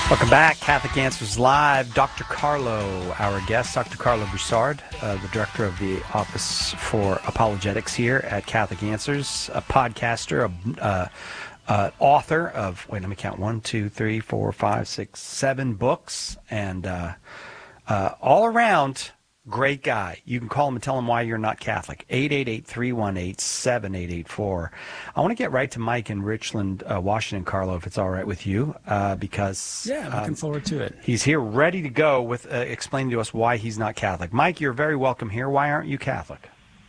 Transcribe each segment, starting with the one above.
Welcome back, Catholic Answers Live. Dr. Carlo, our guest, Dr. Carlo Broussard, the director of the Office for Apologetics here at Catholic Answers, a podcaster, author of, let me count, 1, 2, 3, 4, 5, 6, 7 books, and all around great guy. You can call him and tell him why you're not Catholic. 888-318-7884. I want to get right to Mike in Richland, Washington, Carlo, if it's all right with you, because yeah, looking forward to it. He's here ready to go with explaining to us why he's not Catholic. Mike, you're very welcome here. Why aren't you Catholic?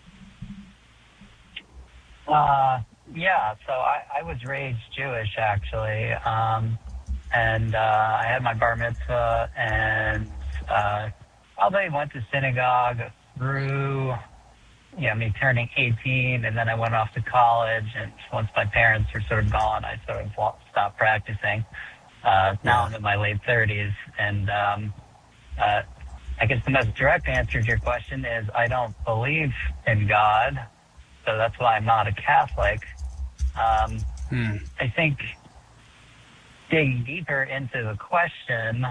Yeah, so I was raised Jewish, actually, and I had my bar mitzvah, and probably went to synagogue through, me turning 18, and then I went off to college, and once my parents were sort of gone, I sort of stopped practicing. Now I'm in my late 30s, and I guess the most direct answer to your question is I don't believe in God, so that's why I'm not a Catholic. I think digging deeper into the question,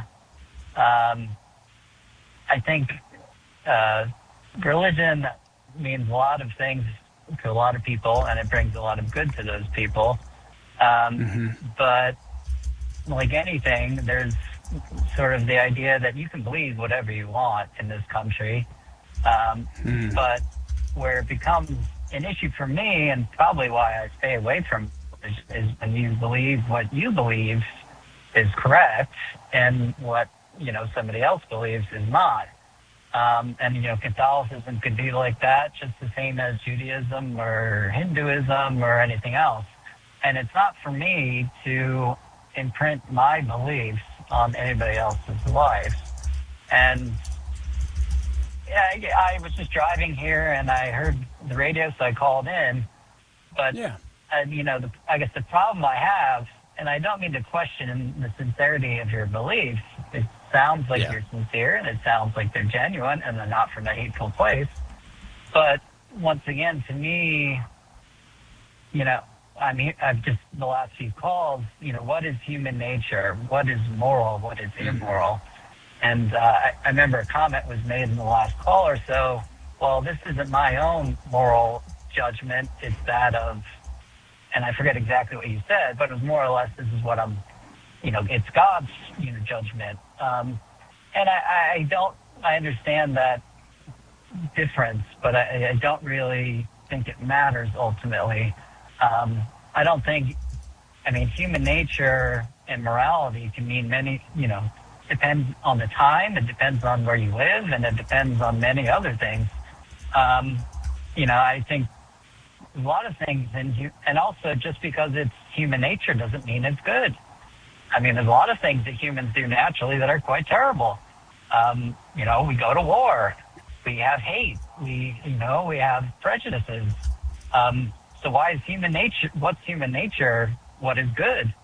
I think religion means a lot of things to a lot of people, and it brings a lot of good to those people. But like anything, there's sort of the idea that you can believe whatever you want in this country. But where it becomes an issue for me, and probably why I stay away from it, is when you believe what you believe is correct and what somebody else believes is not. And Catholicism could be like that, just the same as Judaism or Hinduism or anything else. And it's not for me to imprint my beliefs on anybody else's life. And I was just driving here and I heard the radio, so I called in. But I guess the problem I have, and I don't mean to question the sincerity of your beliefs. It sounds like you're sincere, and it sounds like they're genuine, and they're not from a hateful place. But once again, to me, I've just the last few calls. What is human nature? What is moral? What is immoral? And I remember a comment was made in the last call or so. Well, this isn't my own moral judgment; it's that of. And I forget exactly what you said, but it was more or less, this is what I'm, it's God's, judgment. And I understand that difference, but I don't really think it matters ultimately. I don't think, human nature and morality can mean many, depends on the time, it depends on where you live, and it depends on many other things. I think a lot of things, and also just because it's human nature doesn't mean it's good. There's a lot of things that humans do naturally that are quite terrible. We go to war, we have hate, we have prejudices. So why is human nature? What's human nature? What is good?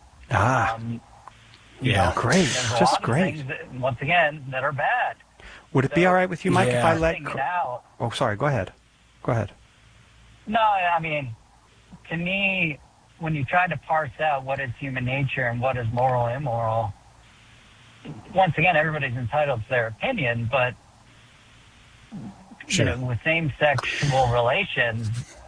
Great, just great. Things that, once again, that are bad. Would it be all right with you, Mike, if I let? Oh, sorry. Go ahead. No, to me, when you try to parse out what is human nature and what is moral and immoral, once again, everybody's entitled to their opinion, but with same-sexual relations,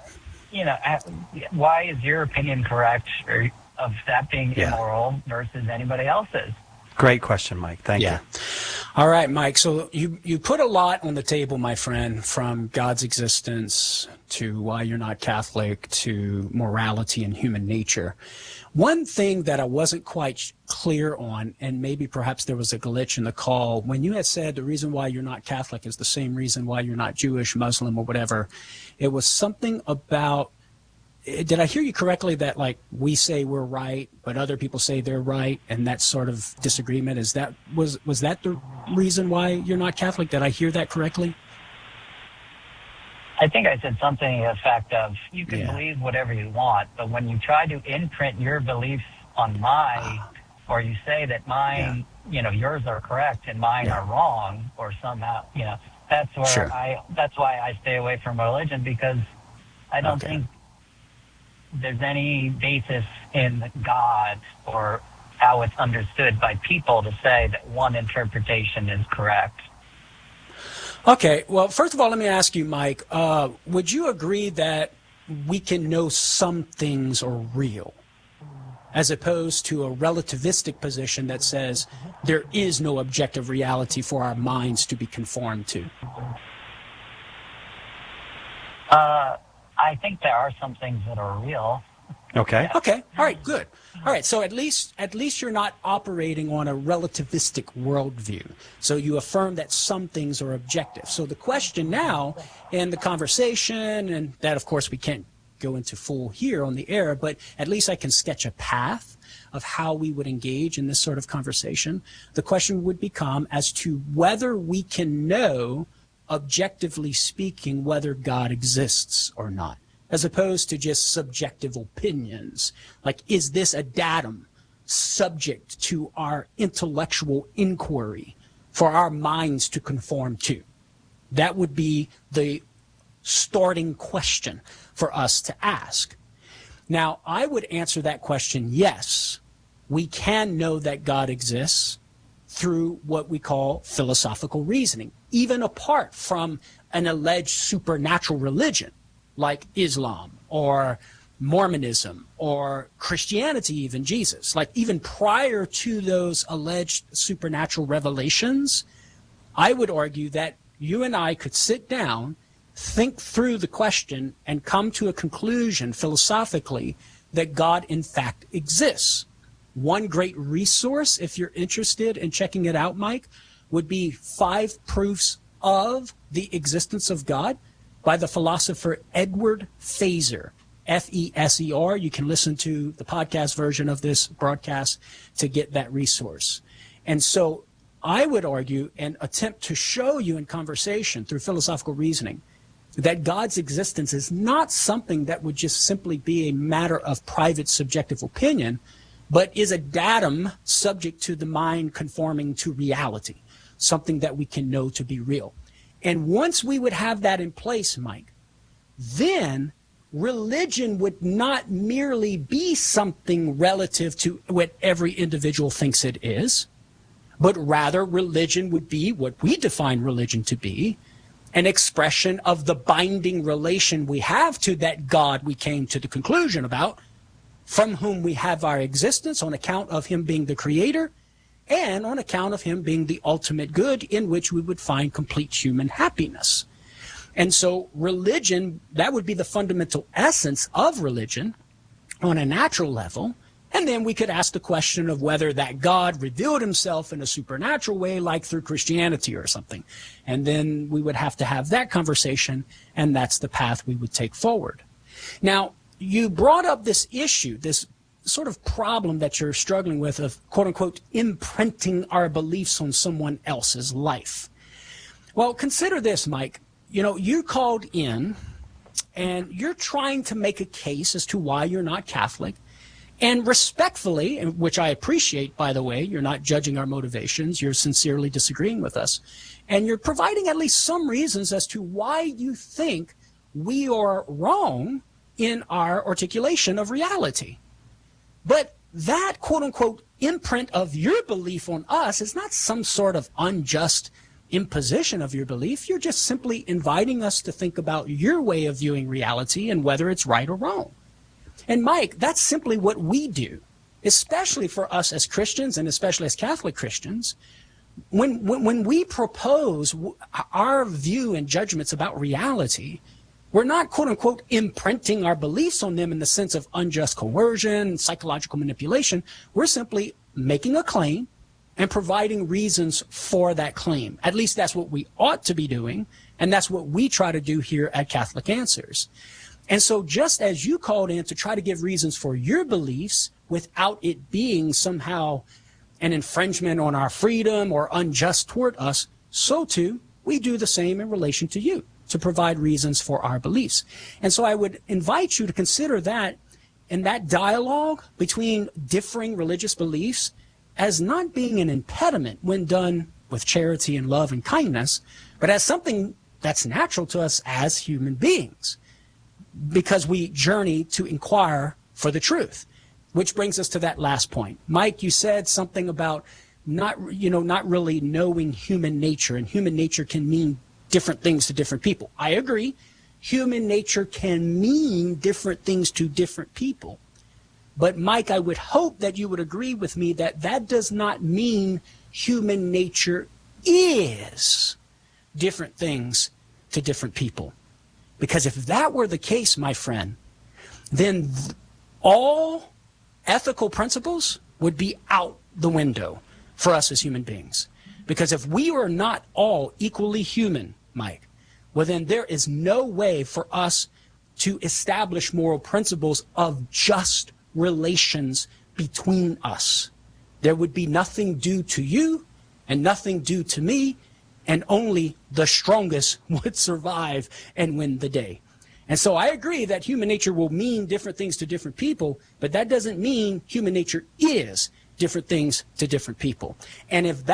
why is your opinion correct of that being immoral versus anybody else's? Great question, Mike. Thank you. All right, Mike. So you put a lot on the table, my friend, from God's existence to why you're not Catholic to morality and human nature. One thing that I wasn't quite clear on, and maybe perhaps there was a glitch in the call, when you had said the reason why you're not Catholic is the same reason why you're not Jewish, Muslim, or whatever, it was something about, did I hear you correctly that like we say we're right, but other people say they're right, and that sort of disagreement, was that the reason why you're not Catholic? Did I hear that correctly? I think I said something to the effect of, you can believe whatever you want, but when you try to imprint your beliefs on mine, or you say that mine, yours are correct and mine are wrong, or somehow, that's where that's why I stay away from religion, because I don't think there's any basis in God or how it's understood by people to say that one interpretation is correct. Okay, well, first of all, let me ask you, Mike, would you agree that we can know some things are real, as opposed to a relativistic position that says there is no objective reality for our minds to be conformed to? I think there are some things that are real. Okay. Okay. All right. Good. All right. So at least you're not operating on a relativistic worldview. So you affirm that some things are objective. So the question now in the conversation, and that of course we can't go into full here on the air, but at least I can sketch a path of how we would engage in this sort of conversation. The question would become as to whether we can know, objectively speaking, whether God exists or not, as opposed to just subjective opinions. Like, is this a datum subject to our intellectual inquiry for our minds to conform to? That would be the starting question for us to ask. Now, I would answer that question, yes, we can know that God exists through what we call philosophical reasoning, even apart from an alleged supernatural religion like Islam or Mormonism or Christianity, even Jesus. Like, even prior to those alleged supernatural revelations, I would argue that you and I could sit down, think through the question, and come to a conclusion philosophically that God in fact exists. One great resource, if you're interested in checking it out, Mike, would be 5 Proofs of the Existence of God by the philosopher Edward Feser, F-E-S-E-R. You can listen to the podcast version of this broadcast to get that resource. And so I would argue and attempt to show you in conversation through philosophical reasoning that God's existence is not something that would just simply be a matter of private subjective opinion, but is a datum subject to the mind conforming to reality, something that we can know to be real. And once we would have that in place, Mike, then religion would not merely be something relative to what every individual thinks it is, but rather religion would be what we define religion to be, an expression of the binding relation we have to that God we came to the conclusion about, from whom we have our existence on account of him being the creator and on account of him being the ultimate good in which we would find complete human happiness. And so religion, that would be the fundamental essence of religion on a natural level. And then we could ask the question of whether that God revealed himself in a supernatural way, like through Christianity or something. And then we would have to have that conversation, and that's the path we would take forward. Now, you brought up this issue, this sort of problem that you're struggling with of, quote unquote, imprinting our beliefs on someone else's life. Well, consider this, Mike. You know, you called in and you're trying to make a case as to why you're not Catholic. And respectfully, which I appreciate, by the way, you're not judging our motivations, you're sincerely disagreeing with us. And you're providing at least some reasons as to why you think we are wrong in our articulation of reality. But that, quote unquote, imprint of your belief on us is not some sort of unjust imposition of your belief. You're just simply inviting us to think about your way of viewing reality and whether it's right or wrong. And Mike, that's simply what we do, especially for us as Christians and especially as Catholic Christians. When we propose our view and judgments about reality, we're not, quote unquote, imprinting our beliefs on them in the sense of unjust coercion, psychological manipulation. We're simply making a claim and providing reasons for that claim. At least that's what we ought to be doing, and that's what we try to do here at Catholic Answers. And so just as you called in to try to give reasons for your beliefs without it being somehow an infringement on our freedom or unjust toward us, so too we do the same in relation to you, to provide reasons for our beliefs. And so I would invite you to consider that in that dialogue between differing religious beliefs as not being an impediment when done with charity and love and kindness, but as something that's natural to us as human beings, because we journey to inquire for the truth. which brings us to that last point. Mike, you said something about not really knowing human nature, and human nature can mean different things to different people. I agree. Human nature can mean different things to different people. But Mike, I would hope that you would agree with me that that does not mean human nature is different things to different people. Because if that were the case, my friend, then all ethical principles would be out the window for us as human beings. Because if we are not all equally human, Mike, well, then there is no way for us to establish moral principles of just relations between us. There would be nothing due to you and nothing due to me, and only the strongest would survive and win the day. And so I agree that human nature will mean different things to different people, but that doesn't mean human nature is different things to different people. And if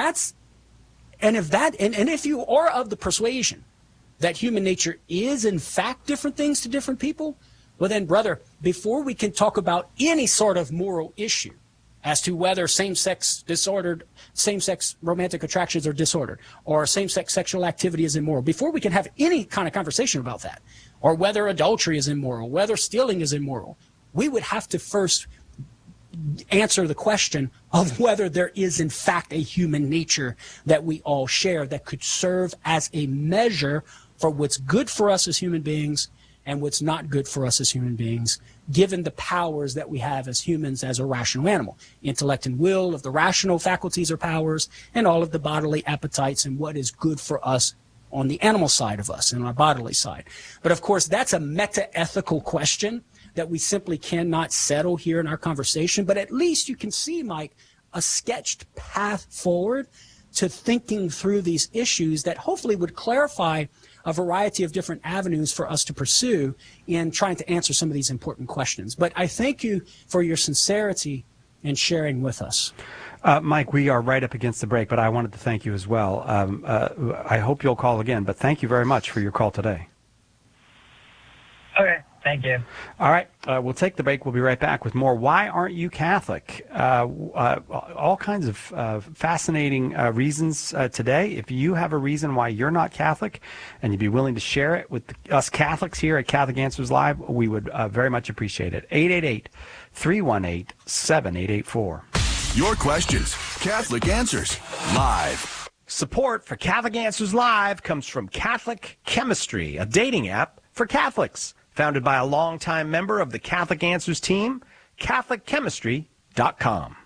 you are of the persuasion that human nature is in fact different things to different people, well then, brother, before we can talk about any sort of moral issue as to whether same-sex romantic attractions are disordered, or same-sex sexual activity is immoral, before we can have any kind of conversation about that, or whether adultery is immoral, whether stealing is immoral, we would have to first answer the question of whether there is in fact a human nature that we all share that could serve as a measure for what's good for us as human beings and what's not good for us as human beings, given the powers that we have as humans as a rational animal. Intellect and will of the rational faculties or powers, and all of the bodily appetites and what is good for us on the animal side of us and our bodily side. But of course, that's a meta-ethical question that we simply cannot settle here in our conversation. But at least you can see, Mike, a sketched path forward to thinking through these issues that hopefully would clarify a variety of different avenues for us to pursue in trying to answer some of these important questions. But I thank you for your sincerity in sharing with us. Mike, we are right up against the break, but I wanted to thank you as well. I hope you'll call again, but thank you very much for your call today. Okay, thank you. All right, we'll take the break. We'll be right back with more Why Aren't You Catholic? All kinds of fascinating reasons today. If you have a reason why you're not Catholic and you'd be willing to share it with us Catholics here at Catholic Answers Live, we would very much appreciate it. 888-318-7884. Your questions, Catholic Answers Live. Support for Catholic Answers Live comes from Catholic Chemistry, a dating app for Catholics. Founded by a longtime member of the Catholic Answers team, CatholicChemistry.com.